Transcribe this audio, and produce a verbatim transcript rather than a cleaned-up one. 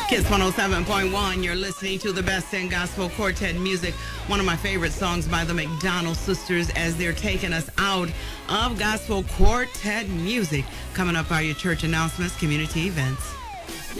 Kiss one oh seven point one, you're listening to the best in gospel quartet music. One of my favorite songs by the McDonald Sisters as they're taking us out of gospel quartet music. Coming up are your church announcements, community events.